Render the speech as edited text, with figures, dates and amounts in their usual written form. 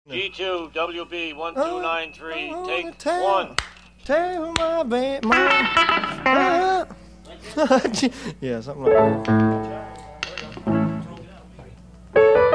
G2 WB 1293. Take tell, one. Tell my band, yeah, something like that.